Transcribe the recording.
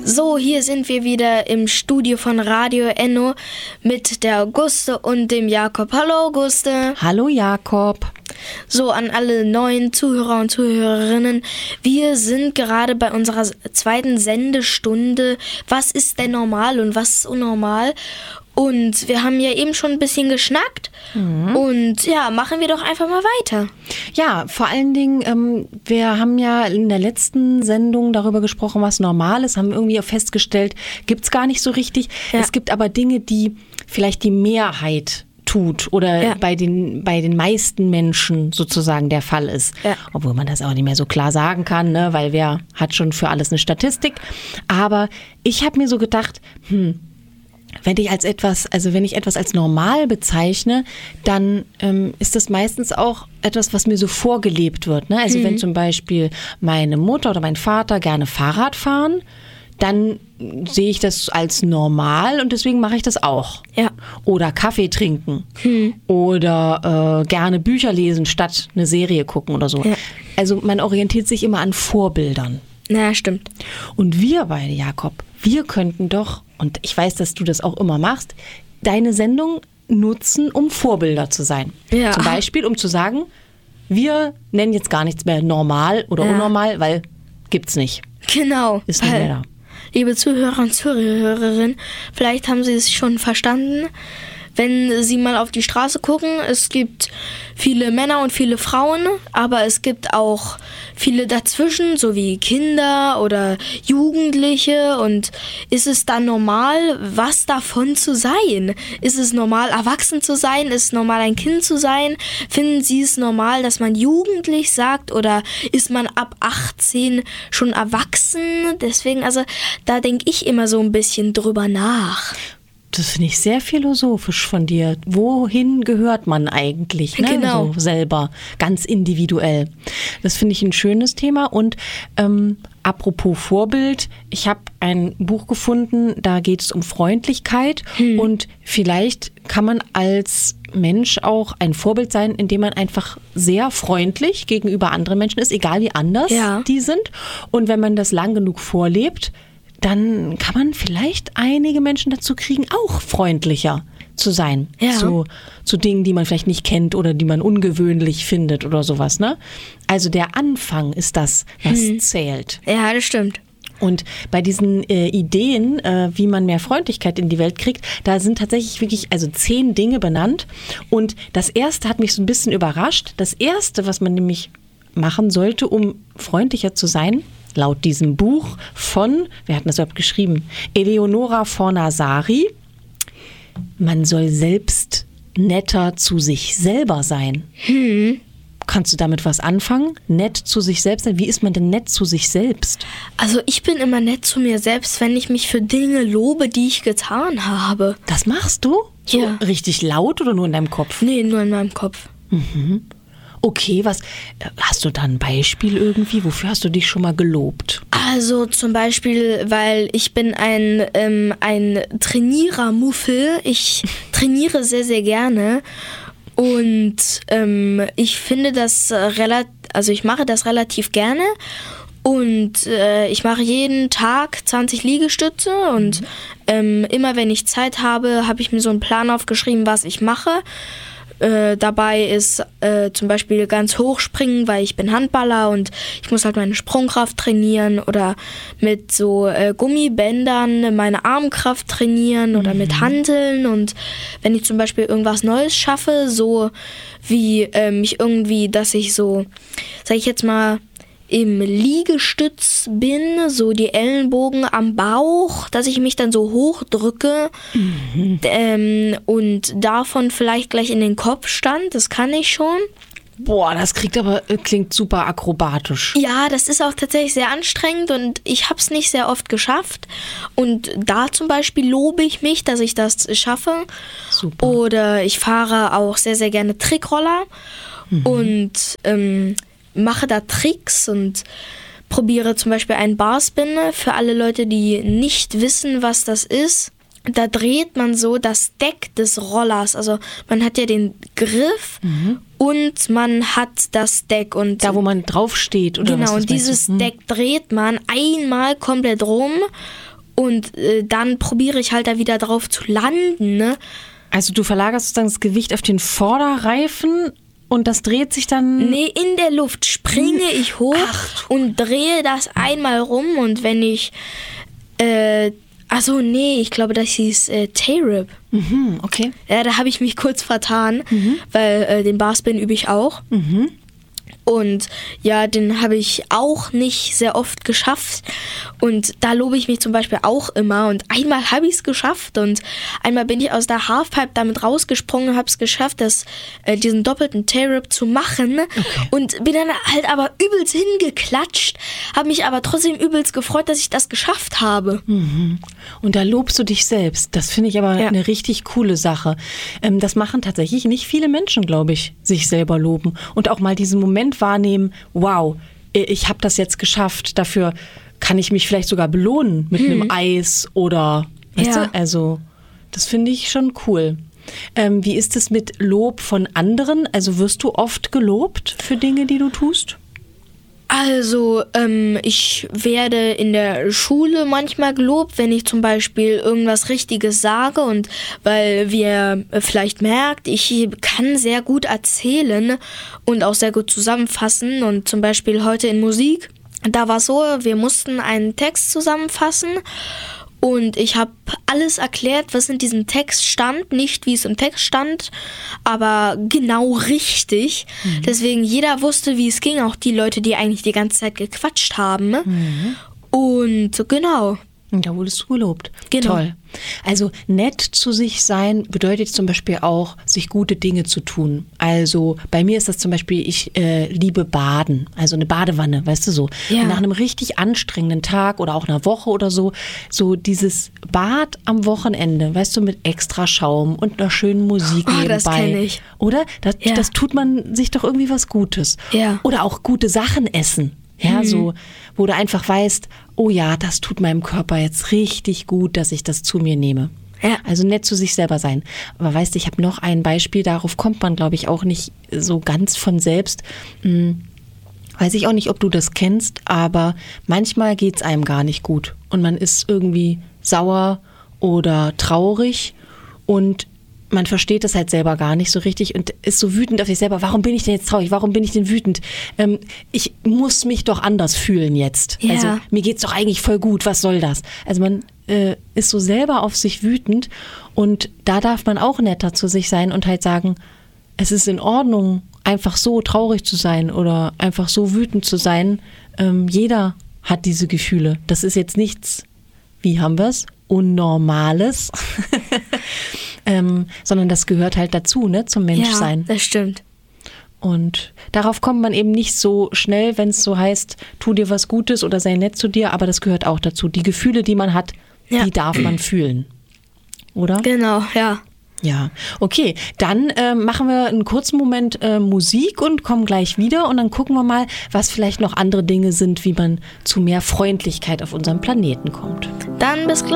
So, hier sind wir wieder im Studio von Radio Enno mit der Auguste und dem Jakob. Hallo Auguste. Hallo Jakob. So, an alle neuen Zuhörer und Zuhörerinnen. Wir sind gerade bei unserer zweiten Sendestunde. Was ist denn normal und was ist unnormal? Und wir haben ja eben schon ein bisschen geschnackt. Und ja, machen wir doch einfach mal weiter. Ja, vor allen Dingen, wir haben ja in der letzten Sendung darüber gesprochen, was normal ist, haben irgendwie festgestellt, gibt's gar nicht so richtig. Ja. Es gibt aber Dinge, die vielleicht die Mehrheit tut oder bei den meisten Menschen sozusagen der Fall ist. Ja. Obwohl man das auch nicht mehr so klar sagen kann, ne? Weil wer hat schon für alles eine Statistik. Aber ich habe mir so gedacht, wenn ich etwas als normal bezeichne, dann ist das meistens auch etwas, was mir so vorgelebt wird. Ne? Also wenn zum Beispiel meine Mutter oder mein Vater gerne Fahrrad fahren, dann sehe ich das als normal und deswegen mache ich das auch. Ja. Oder Kaffee trinken oder gerne Bücher lesen statt eine Serie gucken oder so. Ja. Also man orientiert sich immer an Vorbildern. Na, stimmt. Und wir beide, Jakob, wir könnten doch, und ich weiß, dass du das auch immer machst, deine Sendung nutzen, um Vorbilder zu sein. Ja. Zum Beispiel, um zu sagen, wir nennen jetzt gar nichts mehr normal oder unnormal, weil gibt's nicht. Genau. Ist nicht mehr da. Liebe Zuhörer und Zuhörerinnen, vielleicht haben Sie es schon verstanden. Wenn Sie mal auf die Straße gucken, es gibt viele Männer und viele Frauen, aber es gibt auch viele dazwischen, so wie Kinder oder Jugendliche. Und ist es dann normal, was davon zu sein? Ist es normal, erwachsen zu sein? Ist es normal, ein Kind zu sein? Finden Sie es normal, dass man jugendlich sagt, oder ist man ab 18 schon erwachsen? Deswegen, also da denke ich immer so ein bisschen drüber nach. Das finde ich sehr philosophisch von dir. Wohin gehört man eigentlich? Ne? Genau. So selber, ganz individuell. Das finde ich ein schönes Thema. Und apropos Vorbild, ich habe ein Buch gefunden, da geht es um Freundlichkeit. Und vielleicht kann man als Mensch auch ein Vorbild sein, indem man einfach sehr freundlich gegenüber anderen Menschen ist, egal wie anders die sind. Und wenn man das lang genug vorlebt, dann kann man vielleicht einige Menschen dazu kriegen, auch freundlicher zu sein. Ja. Zu Dingen, die man vielleicht nicht kennt oder die man ungewöhnlich findet oder sowas. Ne? Also der Anfang ist das, was zählt. Ja, das stimmt. Und bei diesen Ideen, wie man mehr Freundlichkeit in die Welt kriegt, da sind tatsächlich wirklich 10 Dinge benannt. Und das erste hat mich so ein bisschen überrascht. Das erste, was man nämlich machen sollte, um freundlicher zu sein, laut diesem Buch von, wer hat das überhaupt geschrieben? Eleonora Fornasari. Man soll selbst netter zu sich selber sein. Kannst du damit was anfangen? Nett zu sich selbst sein? Wie ist man denn nett zu sich selbst? Also ich bin immer nett zu mir selbst, wenn ich mich für Dinge lobe, die ich getan habe. Das machst du? So ja. Richtig laut oder nur in deinem Kopf? Nee, nur in meinem Kopf. Okay, hast du da ein Beispiel irgendwie? Wofür hast du dich schon mal gelobt? Also zum Beispiel, weil ich bin ein Trainierer-Muffel. Ich trainiere sehr, sehr gerne. Und ich finde das ich mache das relativ gerne. Und ich mache jeden Tag 20 Liegestütze und immer wenn ich Zeit habe, habe ich mir so einen Plan aufgeschrieben, was ich mache. Dabei ist zum Beispiel ganz hoch springen, weil ich bin Handballer und ich muss halt meine Sprungkraft trainieren oder mit so Gummibändern meine Armkraft trainieren oder mit Hanteln. Und wenn ich zum Beispiel irgendwas Neues schaffe, so wie dass ich so, sag ich jetzt mal, im Liegestütz bin, so die Ellenbogen am Bauch, dass ich mich dann so hoch drücke und davon vielleicht gleich in den Kopfstand, das kann ich schon. Boah, das klingt super akrobatisch. Ja, das ist auch tatsächlich sehr anstrengend und ich habe es nicht sehr oft geschafft. Und da zum Beispiel lobe ich mich, dass ich das schaffe. Super. Oder ich fahre auch sehr, sehr gerne Trickroller und mache da Tricks und probiere zum Beispiel einen Barspin. Für alle Leute, die nicht wissen, was das ist. Da dreht man so das Deck des Rollers. Also man hat ja den Griff und man hat das Deck. Und da, wo man drauf steht. Oder genau, was und dieses Deck dreht man einmal komplett rum. Und dann probiere ich halt da wieder drauf zu landen, ne? Also du verlagerst sozusagen das Gewicht auf den Vorderreifen und das dreht sich dann... Nee, in der Luft springe ich hoch und drehe das einmal rum und wenn ich... ich glaube, das hieß Tay-Rip. Mhm, okay. Ja, da habe ich mich kurz vertan, weil den Barspin übe ich auch. Mhm. Und ja, den habe ich auch nicht sehr oft geschafft. Und da lobe ich mich zum Beispiel auch immer. Und einmal habe ich es geschafft. Und einmal bin ich aus der Halfpipe damit rausgesprungen und habe es geschafft, diesen doppelten Tay-Rip zu machen. Okay. Und bin dann halt aber übelst hingeklatscht. Habe mich aber trotzdem übelst gefreut, dass ich das geschafft habe. Mhm. Und da lobst du dich selbst. Das finde ich aber eine richtig coole Sache. Das machen tatsächlich nicht viele Menschen, glaube ich, sich selber loben. Und auch mal diesen Moment wahrnehmen, wow, ich habe das jetzt geschafft, dafür kann ich mich vielleicht sogar belohnen mit einem Eis oder, weißt du, also das finde ich schon cool. Wie ist es mit Lob von anderen? Also wirst du oft gelobt für Dinge, die du tust? Also, ich werde in der Schule manchmal gelobt, wenn ich zum Beispiel irgendwas Richtiges sage und weil wir vielleicht merkt, ich kann sehr gut erzählen und auch sehr gut zusammenfassen und zum Beispiel heute in Musik, da war es so, wir mussten einen Text zusammenfassen und ich habe alles erklärt, was in diesem Text stand. Nicht, wie es im Text stand, aber genau richtig. Deswegen jeder wusste, wie es ging. Auch die Leute, die eigentlich die ganze Zeit gequatscht haben. Und genau. Und da wurdest du gelobt. Genau. Toll. Also nett zu sich sein bedeutet zum Beispiel auch, sich gute Dinge zu tun. Also bei mir ist das zum Beispiel, ich liebe Baden. Also eine Badewanne, weißt du so. Ja. Und nach einem richtig anstrengenden Tag oder auch einer Woche oder so, so dieses Bad am Wochenende, weißt du, mit extra Schaum und einer schönen Musik nebenbei. Das kenne ich. Oder? Das tut man sich doch irgendwie was Gutes. Ja. Oder auch gute Sachen essen. Ja, so, wo du einfach weißt, oh ja, das tut meinem Körper jetzt richtig gut, dass ich das zu mir nehme. Ja. Also nett zu sich selber sein. Aber weißt du, ich habe noch ein Beispiel, darauf kommt man, glaube ich, auch nicht so ganz von selbst. Weiß ich auch nicht, ob du das kennst, aber manchmal geht es einem gar nicht gut. Und man ist irgendwie sauer oder traurig und man versteht das halt selber gar nicht so richtig und ist so wütend auf sich selber. Warum bin ich denn jetzt traurig? Warum bin ich denn wütend? Ich muss mich doch anders fühlen jetzt. Ja. Also mir geht's doch eigentlich voll gut. Was soll das? Also man ist so selber auf sich wütend und da darf man auch netter zu sich sein und halt sagen, es ist in Ordnung, einfach so traurig zu sein oder einfach so wütend zu sein. Jeder hat diese Gefühle. Das ist jetzt nichts, wie haben wir es? Unnormales. Sondern das gehört halt dazu, ne, zum Menschsein. Ja, das stimmt. Und darauf kommt man eben nicht so schnell, wenn es so heißt, tu dir was Gutes oder sei nett zu dir, aber das gehört auch dazu. Die Gefühle, die man hat, die darf man fühlen. Oder? Genau, ja. Ja, okay, dann machen wir einen kurzen Moment Musik und kommen gleich wieder und dann gucken wir mal, was vielleicht noch andere Dinge sind, wie man zu mehr Freundlichkeit auf unserem Planeten kommt. Dann bis gleich.